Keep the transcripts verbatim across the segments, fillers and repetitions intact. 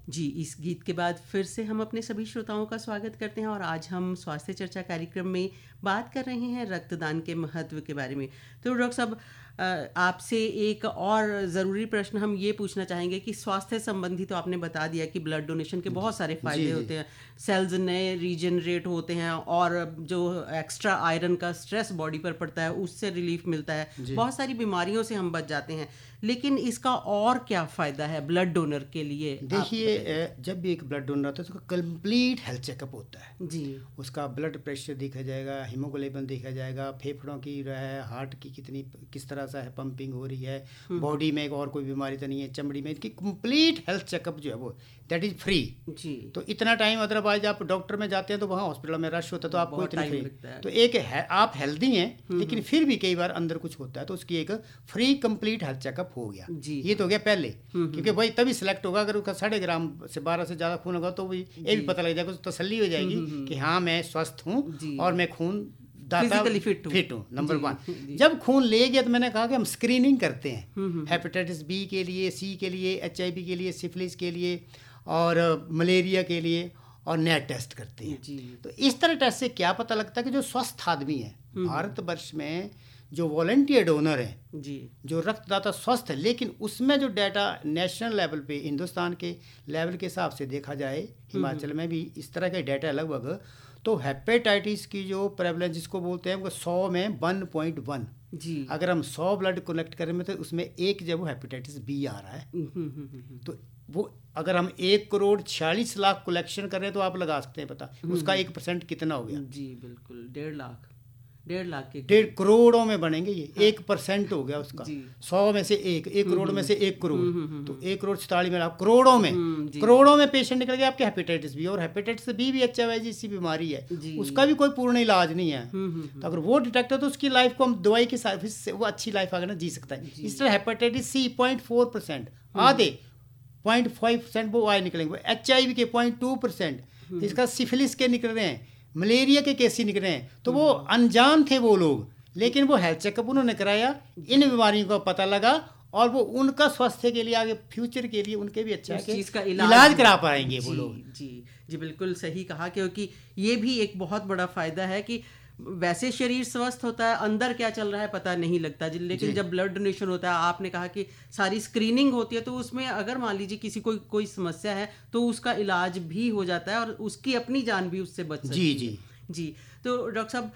जी, इस गीत के बाद फिर से हम अपने सभी श्रोताओं का स्वागत करते हैं और आज हम स्वास्थ्य चर्चा कार्यक्रम में बात कर रहे हैं रक्तदान के महत्व के बारे में। तो डॉक्टर साहब, आपसे एक और ज़रूरी प्रश्न हम ये पूछना चाहेंगे कि स्वास्थ्य संबंधी तो आपने बता दिया कि ब्लड डोनेशन के बहुत सारे फ़ायदे होते हैं, सेल्स नए रीजनरेट होते हैं और जो एक्स्ट्रा आयरन का स्ट्रेस बॉडी पर पड़ता है उससे रिलीफ मिलता है, बहुत सारी बीमारियों से हम बच जाते हैं। लेकिन इसका और क्या फ़ायदा है ब्लड डोनर के लिए? देखिए, जब भी एक ब्लड डोनर आता है तो उसका कंप्लीट हेल्थ चेकअप होता है जी। उसका ब्लड प्रेशर देखा जाएगा, हीमोग्लोबिन देखा जाएगा, फेफड़ों की है, हार्ट की कितनी किस तरह से है पंपिंग हो रही है, बॉडी में और कोई बीमारी तो नहीं है, चमड़ी में, इसकी कंप्लीट हेल्थ चेकअप जो है वो दैट इज फ्री जी। तो इतना टाइम अदरवाइज आप डॉक्टर में जाते हैं तो वहाँ हॉस्पिटल में रश होता है तो आपको इतना फ्री तो एक है, आप हेल्दी हैं लेकिन फिर भी कई बार अंदर कुछ होता है तो उसकी एक फ्री कंप्लीट हेल्थ चेकअप हो गया जी। ये तो हो गया पहले, क्योंकि भाई तभी सिलेक्ट होगा अगर उसका साढ़े ग्राम से बारह से ज़्यादा खून होगा तो भी ये भी पता लग जाएगा, तसल्ली हो जाएगी कि हाँ मैं स्वस्थ हूँ और मैं खून फिजिकली फिट हूँ फिट हूँ नंबर वन। जब खून ले गया तो मैंने कहा कि हम स्क्रीनिंग करते हैं हेपेटाइटिस बी के लिए, सी के लिए, एच आई वी के लिए, सिफिलिस के लिए और मलेरिया के लिए और नया टेस्ट करते हैं जी। तो इस तरह टेस्ट से क्या पता लगता है कि जो स्वस्थ आदमी है भारतवर्ष में जो वॉलंटियर डोनर है जी, जो रक्तदाता स्वस्थ है, लेकिन उसमें जो डाटा नेशनल लेवल पे हिंदुस्तान के लेवल के हिसाब से देखा जाए, हिमाचल में भी इस तरह के डाटा लगभग, तो हेपेटाइटिस की जो प्रेवलेंस जिसको बोलते हैं वो सौ में वन पॉइंट वन जी। अगर हम सौ ब्लड कलेक्ट करें तो उसमें एक जब वो हेपेटाइटिस बी आ रहा है तो वो अगर हम एक करोड़ छियालीस लाख कलेक्शन करें तो आप लगा सकते हैं पता उसका एक परसेंट कितना हो गया जी। बिल्कुल डेढ़ लाख डेढ़ लाख के डेढ़ करोड़ों में बनेंगे ये हाँ। एक परसेंट हो गया उसका सौ में से एक एक करोड़ में से एक करोड़ तो एक करोड़ सतालीस में करोड़ों में करोड़ों में पेशेंट निकल गए आपके हेपेटाइटिस बी। और हेपेटाइटिस बी भी एच आई वी जैसी बीमारी है, उसका भी कोई पूर्ण इलाज नहीं है, तो अगर वो डिटेक्ट है तो उसकी लाइफ को हम दवाई के साथ वो अच्छी लाइफ आगे ना जी सकता है। इस तरह hepatitis C point four percent आधे पॉइंट फाइव परसेंट वो आए निकलेंगे, एच आई वी के पॉइंट टू परसेंट इसका सिफिलिस के निकल रहे हैं, मलेरिया के केस ही निकले हैं। तो वो अनजान थे वो लोग, लेकिन वो हेल्थ चेकअप उन्होंने कराया, इन बीमारियों का पता लगा और वो उनका स्वास्थ्य के लिए आगे फ्यूचर के लिए उनके भी अच्छा है चीज़ का इलाज, इलाज करा पाएंगे वो लोग। जी जी बिल्कुल सही कहा, क्योंकि ये भी एक बहुत बड़ा फायदा है कि वैसे शरीर स्वस्थ होता है, अंदर क्या चल रहा है पता नहीं लगता, लेकिन जब ब्लड डोनेशन होता है, आपने कहा कि सारी स्क्रीनिंग होती है तो उसमें अगर मान लीजिए किसी को कोई समस्या है तो उसका इलाज भी हो जाता है और उसकी अपनी जान भी उससे बच सकती है। जी जी जी। तो डॉक्टर साहब,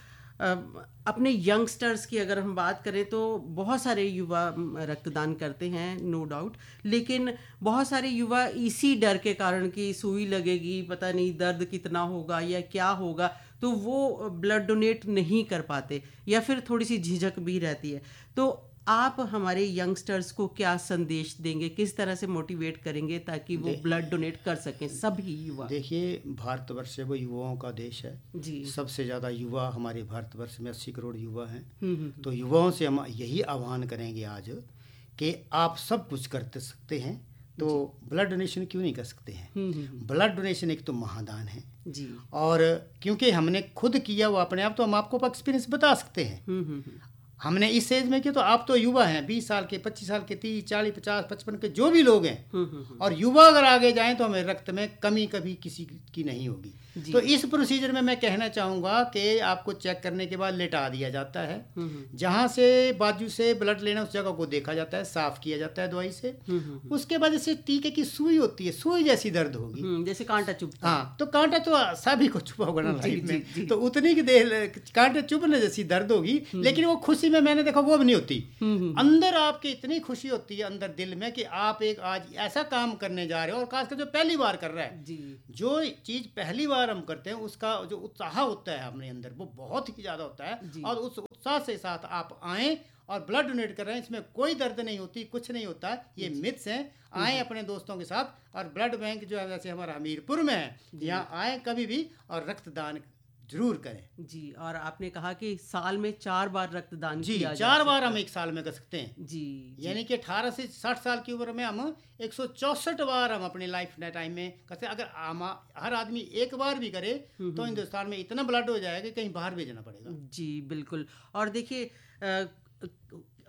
अपने यंगस्टर्स की अगर हम बात करें तो बहुत सारे युवा रक्तदान करते हैं नो डाउट, लेकिन बहुत सारे युवा इसी डर के कारण कि सुई लगेगी, पता नहीं दर्द कितना होगा या क्या होगा, तो वो ब्लड डोनेट नहीं कर पाते या फिर थोड़ी सी झिझक भी रहती है। तो आप हमारे यंगस्टर्स को क्या संदेश देंगे, किस तरह से मोटिवेट करेंगे ताकि वो ब्लड डोनेट कर सकें सभी युवा? देखिए, भारतवर्ष वो युवाओं का देश है जी। सबसे ज़्यादा युवा हमारे भारतवर्ष में अस्सी करोड़ युवा हैं। तो युवाओं से हम यही आह्वान करेंगे आज कि आप सब कुछ कर सकते हैं तो ब्लड डोनेशन क्यों नहीं कर सकते हैं। ब्लड डोनेशन एक तो महादान है जी, और क्योंकि हमने खुद किया वो अपने आप, तो हम आपको एक्सपीरियंस बता सकते हैं। हमने इस एज में किया तो आप तो युवा हैं, बीस साल के, पच्चीस साल के, तीस, चालीस, पचास, पचपन के जो भी लोग हैं, और युवा अगर आगे जाएं तो हमें रक्त में कमी कभी किसी की नहीं होगी। तो इस प्रोसीजर में मैं कहना चाहूँगा कि आपको चेक करने के बाद लेटा दिया जाता है, जहाँ से बाजू से ब्लड लेना उस जगह को देखा जाता है, साफ किया जाता है दवाई से, उसके बाद जैसे टीके की सुई होती है, सुई जैसी दर्द होगी, जैसे कांटा चुभता है। हाँ, तो कांटा तो सभी को चुभा होगा ना लाइफ में, तो उतनी की देर कांटे चुभने जैसी दर्द होगी, लेकिन वो खुशी में मैंने देखा वो भी नहीं होती। अंदर आपकी इतनी खुशी होती है अंदर दिल में कि आप एक आज ऐसा काम करने जा रहे हो, और खासकर जो पहली बार कर रहा है, जो चीज पहली बार हम करते हैं उसका जो उत्साह होता है अपने अंदर वो बहुत ही ज्यादा होता है, और उस उत्साह से साथ आप आए और ब्लड डोनेट कर रहे हैं, इसमें कोई दर्द नहीं होती, कुछ नहीं होता, ये मिथ्स हैं। आए अपने दोस्तों के साथ, और ब्लड बैंक जो है जैसे हमारा हमीरपुर में है, यहाँ आए कभी भी और रक्तदान जरूर करें जी। और आपने कहा कि साल में चार बार रक्तदान जी, किया चार बार हम एक साल में कर सकते हैं जी, यानी कि अठारह से साठ साल की उम्र में हम एक सौ चौसठ बार हम अपने लाइफ टाइम में करते। अगर हर आदमी एक बार भी करे तो हिंदुस्तान में इतना ब्लड हो जाएगा कि कहीं बाहर भेजना पड़ेगा। जी बिल्कुल। और देखिए,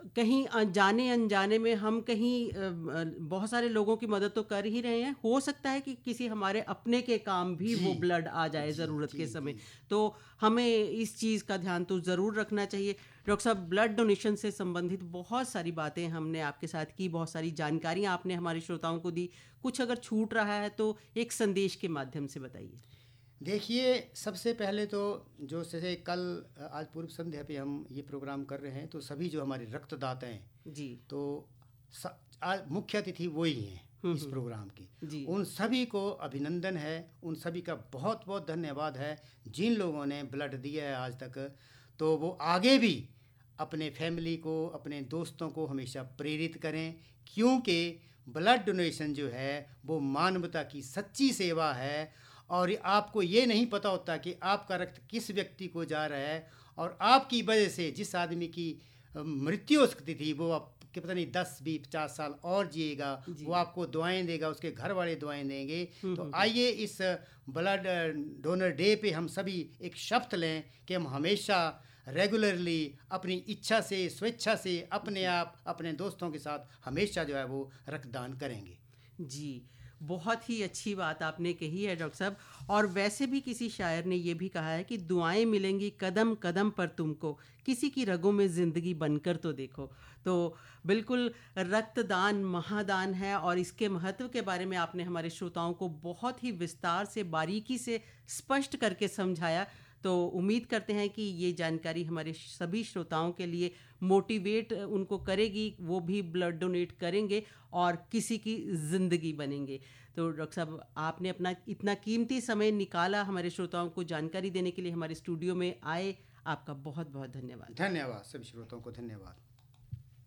कहीं जाने अनजाने में हम कहीं बहुत सारे लोगों की मदद तो कर ही रहे हैं, हो सकता है कि किसी हमारे अपने के काम भी वो ब्लड आ जाए ज़रूरत के समय, तो हमें इस चीज़ का ध्यान तो ज़रूर रखना चाहिए। डॉक्टर साहब, ब्लड डोनेशन से संबंधित बहुत सारी बातें हमने आपके साथ की, बहुत सारी जानकारियाँ आपने हमारे श्रोताओं को दी, कुछ अगर छूट रहा है तो एक संदेश के माध्यम से बताइए। देखिए, सबसे पहले तो जो जैसे कल आज पूर्व संध्या पे हम ये प्रोग्राम कर रहे हैं, तो सभी जो हमारे रक्तदाता हैं जी, तो आज मुख्य अतिथि वो ही हैं इस प्रोग्राम की, उन सभी को अभिनंदन है, उन सभी का बहुत बहुत धन्यवाद है। जिन लोगों ने ब्लड दिया है आज तक, तो वो आगे भी अपने फैमिली को, अपने दोस्तों को हमेशा प्रेरित करें, क्योंकि ब्लड डोनेशन जो है वो मानवता की सच्ची सेवा है। और आपको ये नहीं पता होता कि आपका रक्त किस व्यक्ति को जा रहा है, और आपकी वजह से जिस आदमी की मृत्यु हो सकती थी वो आप कि पता नहीं दस बीस पचास साल और जिएगा, वो आपको दुआएं देगा, उसके घर वाले दुआएं देंगे। तो आइए इस ब्लड डोनर डे पे हम सभी एक शपथ लें कि हम हमेशा रेगुलरली अपनी इच्छा से, स्वेच्छा से, अपने आप अपने दोस्तों के साथ हमेशा जो है वो रक्तदान करेंगे। जी, बहुत ही अच्छी बात आपने कही है डॉक्टर साहब। और वैसे भी किसी शायर ने ये भी कहा है कि दुआएं मिलेंगी कदम कदम पर तुमको, किसी की रगों में ज़िंदगी बनकर तो देखो। तो बिल्कुल रक्तदान महादान है, और इसके महत्व के बारे में आपने हमारे श्रोताओं को बहुत ही विस्तार से, बारीकी से स्पष्ट करके समझाया। तो उम्मीद करते हैं कि ये जानकारी हमारे सभी श्रोताओं के लिए मोटिवेट उनको करेगी, वो भी ब्लड डोनेट करेंगे और किसी की ज़िंदगी बनेंगे। तो डॉक्टर साहब, आपने अपना इतना कीमती समय निकाला हमारे श्रोताओं को जानकारी देने के लिए, हमारे स्टूडियो में आए, आपका बहुत बहुत धन्यवाद। धन्यवाद, सभी श्रोताओं को धन्यवाद।